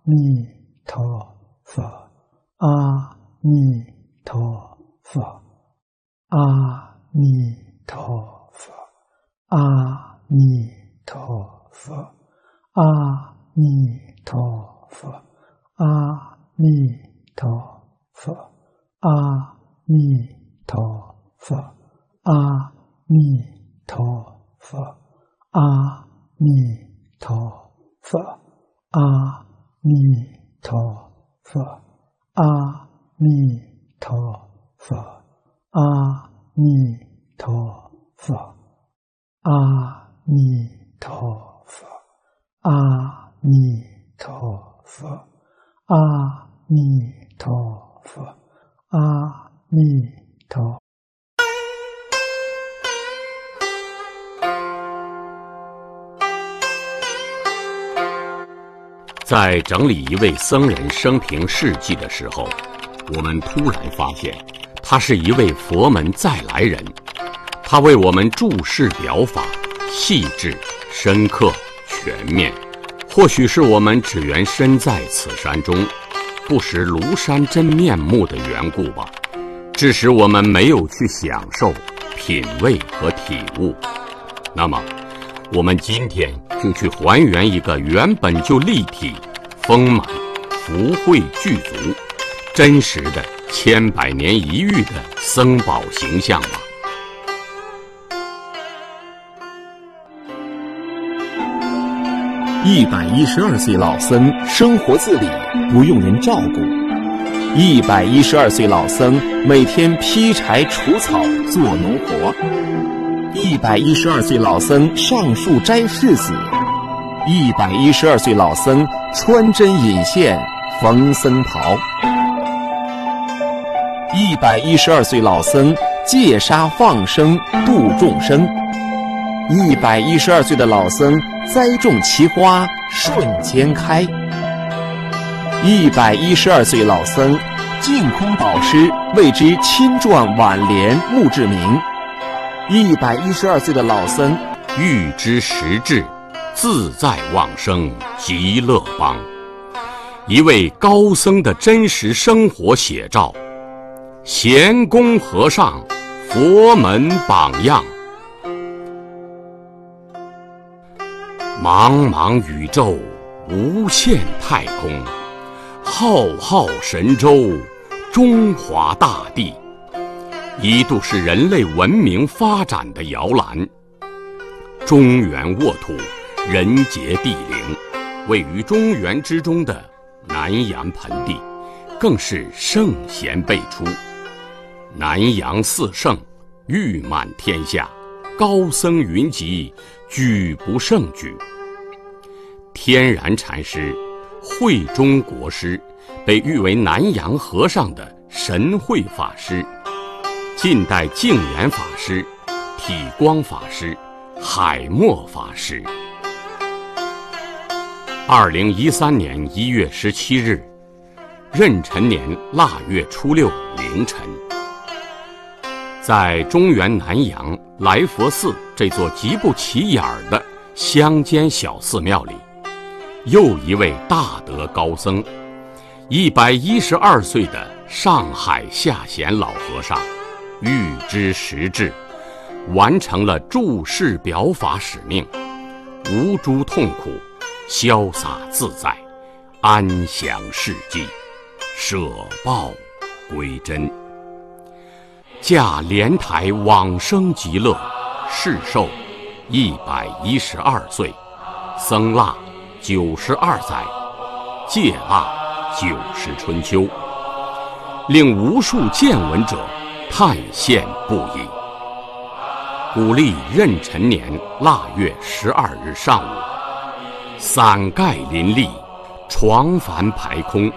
弥陀佛，阿弥陀佛，阿弥陀佛，阿弥陀佛，阿弥陀佛，阿弥陀佛，阿弥陀佛，阿弥陀佛，阿弥陀佛，阿弥陀佛，阿弥陀佛，阿弥陀佛，阿弥陀佛，阿弥陀佛，阿弥陀佛，阿弥陀。 在整理一位僧人生平事迹的时候，我们突然发现，他是一位佛门再来人。他为我们注释表法，细致、深刻、全面。或许是我们只缘身在此山中，不识庐山真面目的缘故吧，致使我们没有去享受、品味和体悟。那么，我们今天就去还原一个原本就立体、丰满、福慧具足、真实的千百年一遇的僧宝形象吧。 112岁老僧生活自理，不用人照顾。112岁老僧每天劈柴除草做农活。112岁老僧上树摘柿子。112岁老僧穿针引线缝僧袍。112岁老僧戒杀放生度众生。112岁的老僧栽种奇花瞬间开。112岁老僧净空导师为之亲撰挽联墓志铭。112岁的老僧欲知实质，自在往生极乐邦。一位高僧的真实生活写照，贤公和尚佛门榜样。茫茫宇宙，无限太空，浩浩神州，中华大地，一度是人类文明发展的摇篮。中原沃土，人杰地灵，位于中原之中的南阳盆地，更是圣贤辈出。南阳四圣，誉满天下，高僧云集，举不胜举。天然禅师、慧中国师被誉为南阳和尚的神慧法师，近代净言法师、体光法师、海默法师。2013年1月17日，壬辰年腊月初6凌晨，在中原南阳来佛寺这座极不起眼的乡间小寺庙里，又一位大德高僧，112岁的上海下贤老和尚，预知实质，完成了注释表法使命，无诸痛苦，潇洒自在，安详事迹，舍报归真。驾莲台往生极乐，世寿112岁，僧腊92载，戒腊90春秋，令无数见闻者叹羡不已。古历壬辰年腊月12日上午，伞盖林立，床幡排空。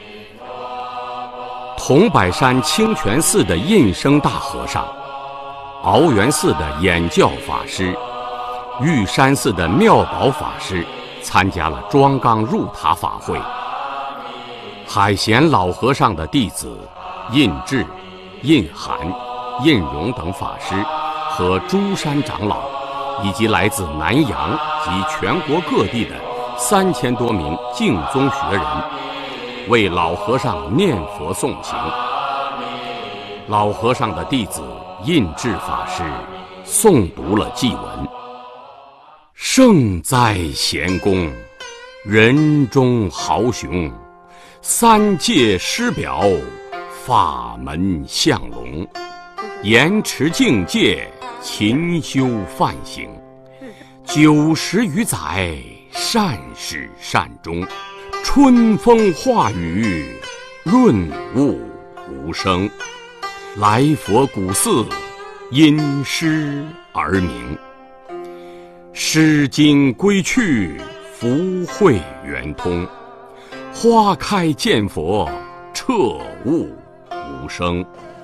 桐柏山清泉寺的印生大和尚，鳌源寺的演教法师，玉山寺的妙宝法师参加了庄纲入塔法会。海贤老和尚的弟子印智、印涵、印荣等法师和诸山长老，以及来自南阳及全国各地的 3000多名净宗学人为老和尚念佛诵行。老和尚的弟子印智法师诵读了祭文：圣哉贤公，人中豪雄，三界师表，法门相隆，严持境界，勤修梵行，90余载，善始善终，春风化雨，润物无声。来佛古寺，因师而名。诗经归去，福慧圆通。花开见佛，彻悟无声。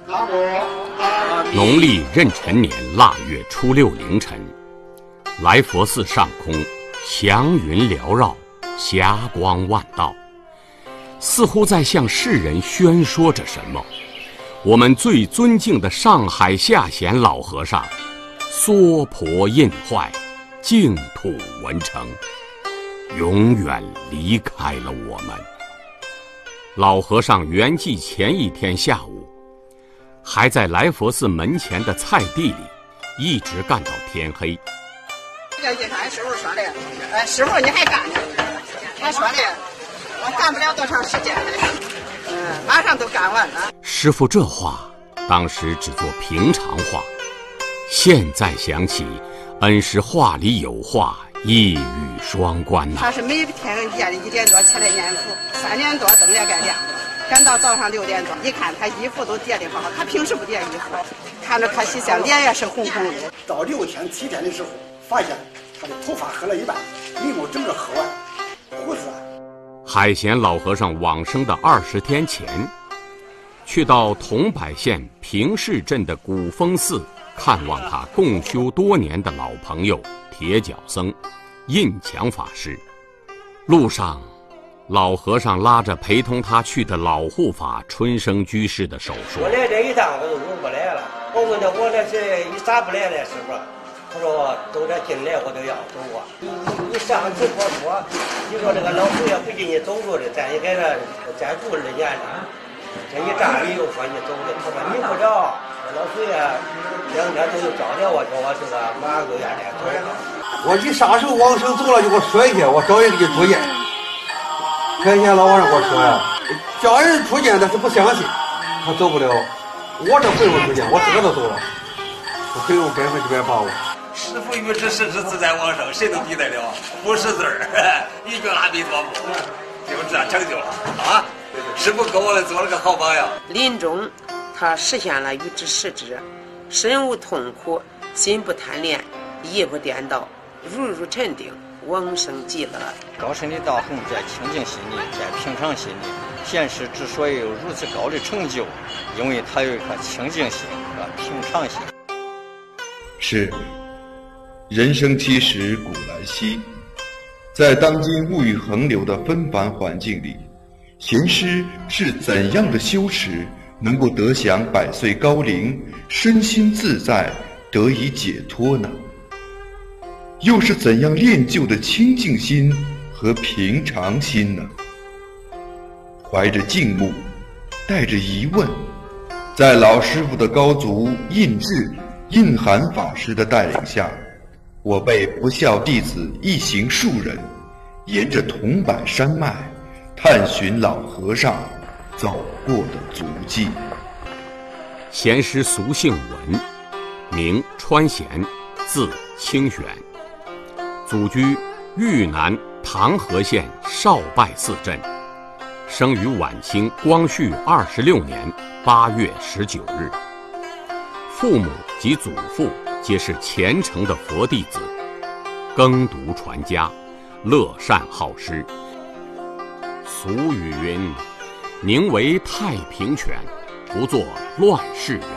农历壬辰年腊月初6凌晨，来佛寺上空祥云缭绕，霞光万道，似乎在向世人宣说着什么。我们最尊敬的上海下贤老和尚娑婆印坏，净土文成，永远离开了我们。老和尚圆寂前一天下午，还在来佛寺门前的菜地里一直干到天黑。 这个俺师傅说的，师傅你还干呢？他说的，我干不了多长时间了，马上都干完了。 师傅这话当时只做平常话，现在想起，恩师话里有话，一语双关呐。 他是每天夜里1点多起来念佛，3点多灯也该亮了，赶到早上6点多，一看他衣服都叠得好，他平时不叠衣服，看着可惜像脸也是红红的。 到6天7天的时候，发现他的头发黑了一半，眉毛整个黑完，胡子。 海贤老和尚往生的20天前，去到桐柏县平市镇的古峰寺看望他共修多年的老朋友铁脚僧印强法师。路上，老和尚拉着陪同他去的老护法春生居士的手说：“ 我来这一趟我就入不来了。我问他我这是你咋不来了，师傅？他说都这进来我都要走啊。你上次说，你说这个老佛爷不进你走路的，咱也给他再住2年了。这一站里又说你走的，他说你不着，老佛爷2天都有招了我，说我这个马上就要来走。 我一啥时候往生走了就给我说一下，我找人给出见。开前老和尚给我说呀，叫人出见他是不相信，他走不了。我这回我出见，我这都走了，我很有100%把握。 师父预知时至自在往生，谁能比得了？不识字儿，一句阿弥陀佛，就这成就了啊！师父给我们做了个好榜样。 临终，他实现了预知时至，身无痛苦，心不贪恋，意不颠倒，如沉定，往生极乐。 高深的道行在清净心里，在平常心里。贤师之所以有如此高的成就，因为他有一颗清净心和平常心。 是。人生其实古来稀，在当今物欲横流的纷繁环境里，贤师是怎样的修持能够得享100岁高龄，身心自在，得以解脱呢？又是怎样练就的清净心和平常心呢？怀着敬慕，带着疑问，在老师傅的高足印智、印涵法师的带领下，我辈不孝弟子一行数人，沿着桐柏山脉，探寻老和尚走过的足迹。 贤师俗姓文，名川贤，字清玄，祖居豫南唐河县少拜寺镇，生于晚清光绪26年8月19日。父母及祖父皆是虔诚的佛弟子，耕读传家，乐善好施。俗语云：宁为太平犬，不做乱世人。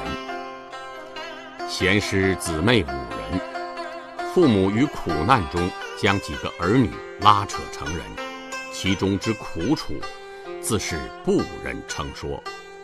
贤师姊妹5人，父母于苦难中将几个儿女拉扯成人，其中之苦楚，自是不忍称说。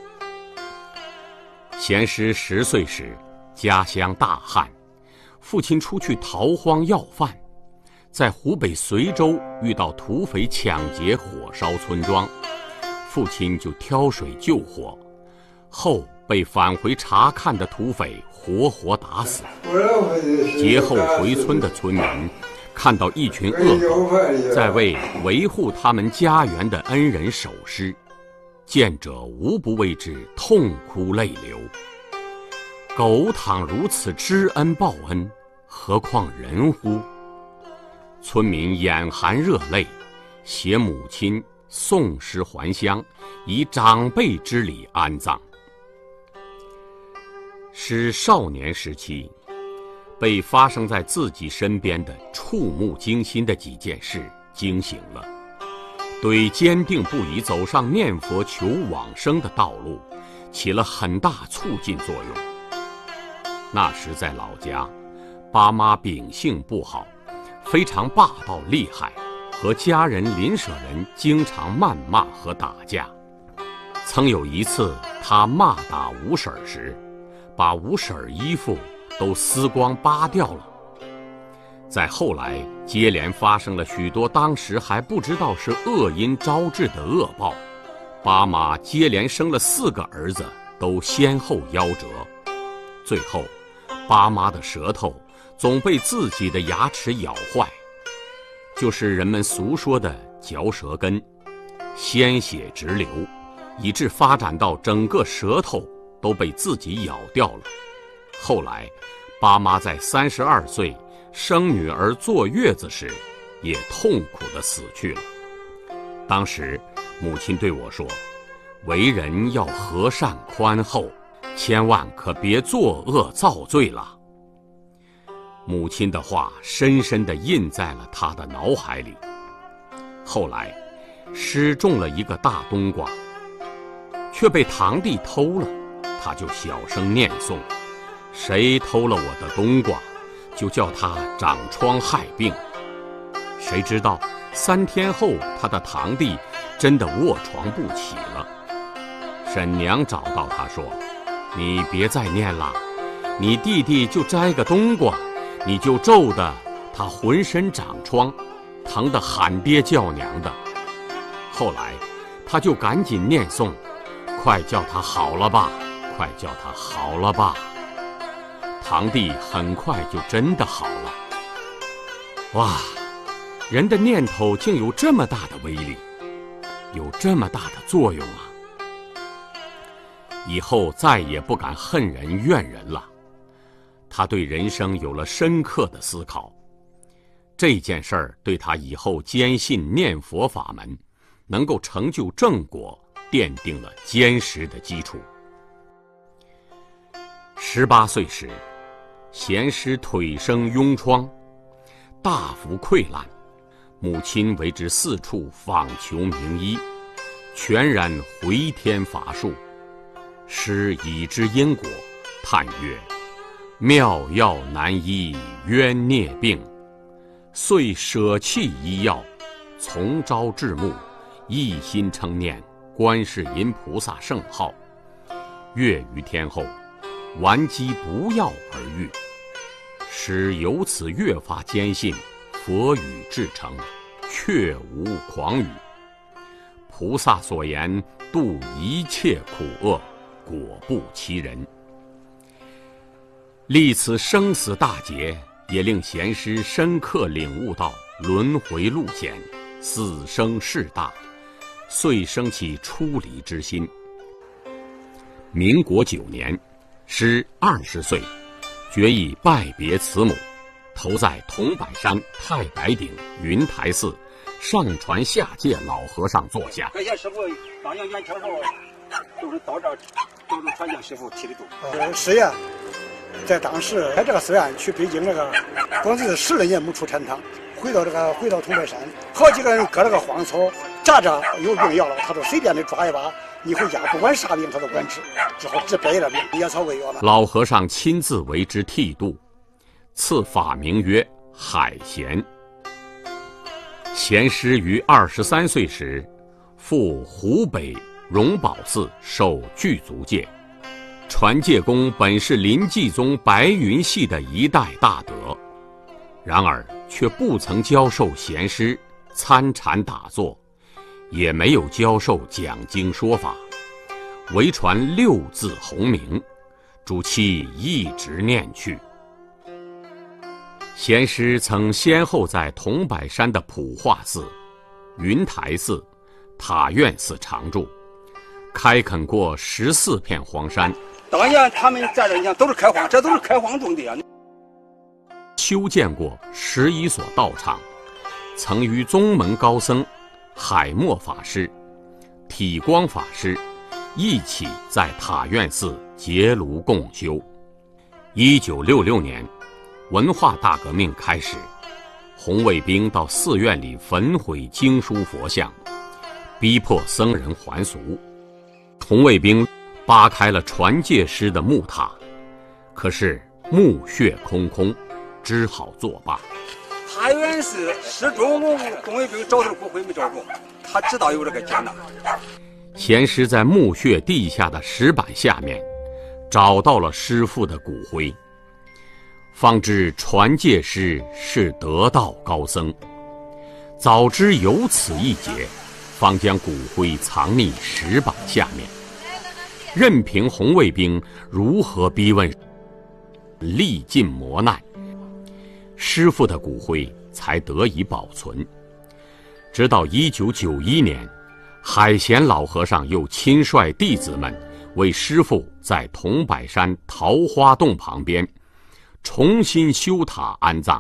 贤师10岁时，家乡大旱，父亲出去逃荒要饭， 在湖北随州遇到土匪抢劫火烧村庄，父亲就挑水救火，后被返回查看的土匪活活打死。劫后回村的村民看到一群恶狗在为维护他们家园的恩人守尸，见者无不为之痛哭泪流。狗倘如此知恩报恩，何况人乎？村民眼含热泪，携母亲送尸还乡，以长辈之礼安葬。使少年时期被发生在自己身边的触目惊心的几件事惊醒了，对坚定不移走上念佛求往生的道路起了很大促进作用。那时在老家，爸妈秉性不好，非常霸道厉害，和家人邻舍人经常谩骂和打架。曾有一次他骂打吴婶时，把吴婶衣服都撕光扒掉了。再后来接连发生了许多当时还不知道是恶因招致的恶报，爸妈接连生了4个儿子，都先后夭折。最后爸妈的舌头总被自己的牙齿咬坏，就是人们俗说的嚼舌根，鲜血直流，以致发展到整个舌头都被自己咬掉了。后来爸妈在32岁生女儿坐月子时，也痛苦地死去了。当时母亲对我说，为人要和善宽厚，千万可别作恶造罪了。母亲的话深深地印在了他的脑海里。后来失种了一个大冬瓜，却被堂弟偷了，他就小声念诵，谁偷了我的冬瓜，就叫他长疮害病。谁知道3天后，他的堂弟真的卧床不起了。婶娘找到他说，你别再念了，你弟弟就摘个冬瓜，你就咒得他浑身长疮，疼得喊爹叫娘的。后来他就赶紧念诵，快叫他好了吧，快叫他好了吧。堂弟很快就真的好了。哇，人的念头竟有这么大的威力，有这么大的作用啊！以后再也不敢恨人怨人了。他对人生有了深刻的思考，这件事儿对他以后坚信念佛法门能够成就正果奠定了坚实的基础。18岁时，贤师腿生痈疮，大幅溃烂，母亲为之四处访求名医，全然回天乏术。师已知因果，叹曰：妙药难医冤孽病，遂舍弃医药，从朝至暮，一心称念观世音菩萨圣号。月余天后，顽疾不药而愈。师由此越发坚信佛语至诚，确无诳语。菩萨所言度一切苦厄，果不欺人。历此生死大劫，也令贤师深刻领悟到轮回路险，死生事大，遂生起出离之心。民国9年，师20岁，决意拜别慈母，投在桐柏山太白顶云台寺上传下界老和尚座下。 感谢师傅当年元朝后，就是到这儿帮助传教师傅剃的度。师爷在当时在这个寺院去北京这个，光是12年没出禅堂，回到桐柏山，好几个人割了个荒草，扎着有病要了，他说随便的抓一把，你回家不管啥病他都管治，之后治别的病，野草为药了。 老和尚亲自为之剃度，赐法名曰海贤。贤师于23岁时，赴湖北荣宝寺受具足戒。传戒公本是临济宗白云系的一代大德， 然而却不曾教授贤师参禅打坐，也没有教授讲经说法，唯传6字洪名，主其一直念去。贤师曾先后在桐柏山的普化寺、云台寺、塔院寺常住，开垦过14片荒山。 当年他们在这，你看都是开荒，这都是开荒种地啊。 修建过11所道场，曾与宗门高僧海默法师、体光法师一起在塔院寺结庐共修。1966年，文化大革命开始，红卫兵到寺院里焚毁经书佛像，逼迫僧人还俗。红卫兵扒开了传戒师的木塔，可是墓穴空空，只好作罢。 塔院寺始终红卫兵找他的骨灰没找着，他知道有这个劫难。 贤师在墓穴地下的石板下面找到了师父的骨灰，方知传戒师是得道高僧，早知有此一劫，方将骨灰藏匿石板下面，任凭红卫兵如何逼问，历尽磨难，师父的骨灰才得以保存。直到1991年，海贤老和尚又亲率弟子们为师父在桐柏山桃花洞旁边重新修塔安葬。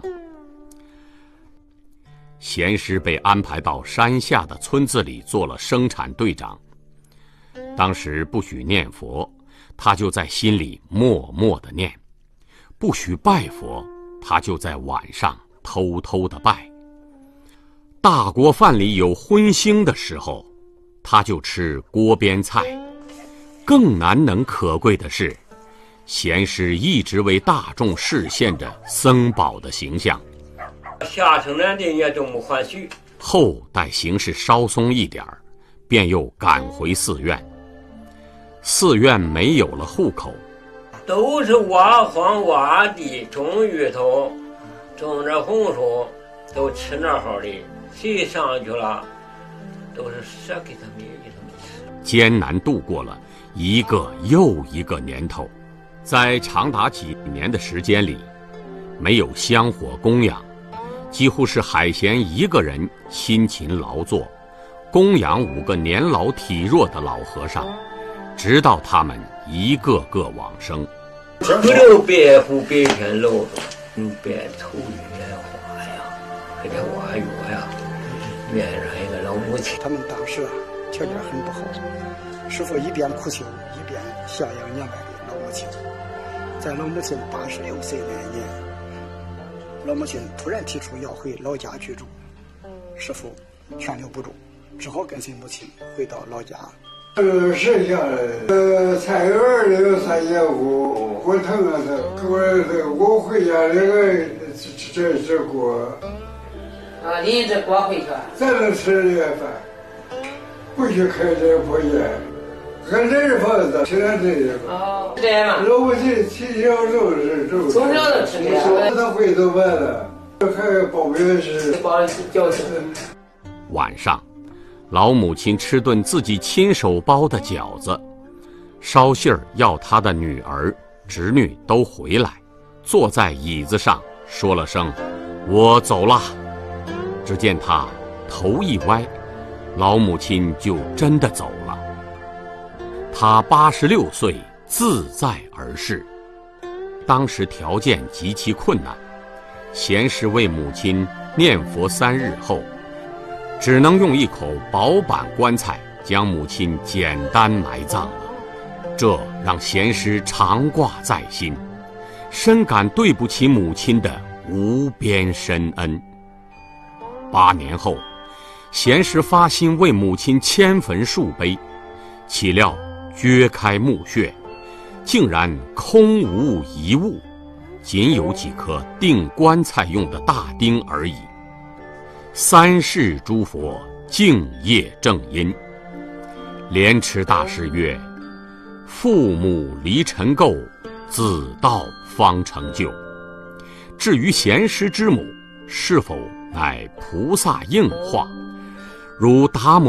贤师被安排到山下的村子里做了生产队长。当时不许念佛，他就在心里默默地念；不许拜佛，他就在晚上偷偷地拜。大锅饭里有荤腥的时候，他就吃锅边菜。更难能可贵的是，贤师一直为大众示现着僧宝的形象。 下城南的也都没还许。 后待形势稍松一点，便又赶回寺院。寺院没有了户口， 都是挖荒挖地，种芋头，种着红薯，都吃那好的。谁上去了，都是舍给他们，也给他们吃。 艰难度过了一个又一个年头，在长达几年的时间里，没有香火供养，几乎是海贤一个人辛勤劳作，供养5个年老体弱的老和尚，直到他们一个个往生。 不留白虎白天露着，白头月花呀，还得挖药呀，面上一个老母亲。 他们当时条件很不好，师父一边苦修，一边孝养年迈的老母亲。在老母亲86岁那年，老母亲突然提出要回老家居住，师父劝留不住，只好跟随母亲回到老家。 剩下的菜园里有3节骨，骨疼啊，我回家那个这锅。 啊，拎着锅回去。 咱能吃这个饭，不许开这破烟，俺这是房子，吃点这个。 哦，这样嘛。 老母亲从小就是这。 从小就吃这个。 他回头完了，还包面是。 包饺子。 晚上，老母亲吃顿自己亲手包的饺子，捎信儿要她的女儿、侄女都回来，坐在椅子上说了声“我走了”。只见他头一歪，老母亲就真的走了。他86岁，自在而逝。当时条件极其困难，贤师为母亲念佛3日后，只能用一口薄板棺材将母亲简单埋葬了。这让贤师常挂在心，深感对不起母亲的无边深恩。8年后，贤师发心为母亲迁坟树碑，岂料掘开墓穴，竟然空无一物，仅有几颗钉棺材用的大钉而已。3世诸佛敬业正因。莲池大师曰：父母离尘垢，子道方成就。 至于贤师之母，是否乃菩萨应化，如达摩